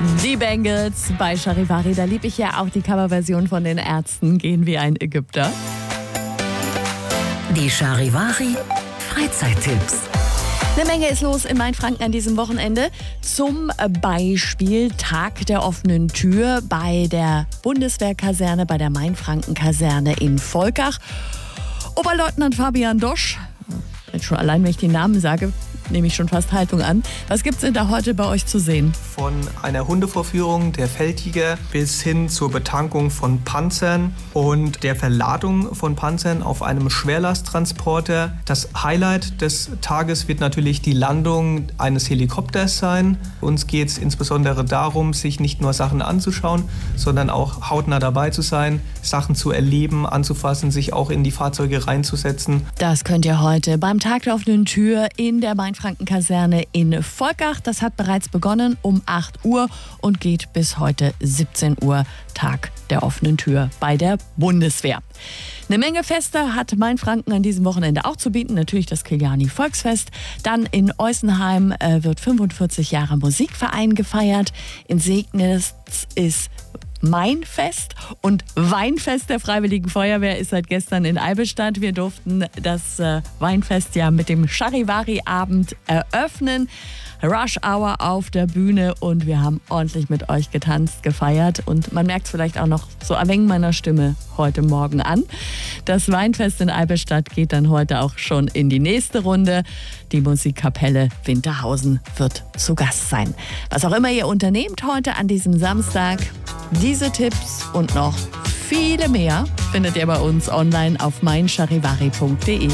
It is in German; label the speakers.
Speaker 1: Die Bengals bei Charivari, da liebe ich ja auch die Coverversion von den Ärzten, Gehen wie ein Ägypter.
Speaker 2: Die Charivari Freizeittipps.
Speaker 1: Eine Menge ist los in Mainfranken an diesem Wochenende. Zum Beispiel Tag der offenen Tür bei der Bundeswehrkaserne, bei der Mainfranken-Kaserne in Volkach. Oberleutnant Fabian Dosch, jetzt schon allein, wenn ich den Namen sage, nehme ich schon fast Haltung an. Was gibt's denn da heute bei euch zu sehen?
Speaker 3: Von einer Hundevorführung der Feldtiger bis hin zur Betankung von Panzern und der Verladung von Panzern auf einem Schwerlasttransporter. Das Highlight des Tages wird natürlich die Landung eines Helikopters sein. Uns geht es insbesondere darum, sich nicht nur Sachen anzuschauen, sondern auch hautnah dabei zu sein, Sachen zu erleben, anzufassen, sich auch in die Fahrzeuge reinzusetzen.
Speaker 1: Das könnt ihr heute beim Tag der offenen Tür in der Mainfranken-Kaserne in Volkach. Das hat bereits begonnen um 8 Uhr und geht bis heute 17 Uhr. Tag der offenen Tür bei der Bundeswehr. Eine Menge Feste hat Mainfranken an diesem Wochenende auch zu bieten. Natürlich das Kiliani Volksfest. Dann in Eusenheim wird 45 Jahre Musikverein gefeiert. In Segnitz ist Mainfest und Weinfest der Freiwilligen Feuerwehr ist seit gestern in Eibenstadt. Wir durften das Weinfest ja mit dem Charivari-Abend eröffnen. Rush Hour auf der Bühne und wir haben ordentlich mit euch getanzt, gefeiert und man merkt es vielleicht auch noch so ein wenig meiner Stimme heute Morgen an. Das Weinfest in Eibenstadt geht dann heute auch schon in die nächste Runde. Die Musikkapelle Winterhausen wird zu Gast sein. Was auch immer ihr unternehmt heute an diesem Samstag, diese Tipps und noch viele mehr findet ihr bei uns online auf meincharivari.de.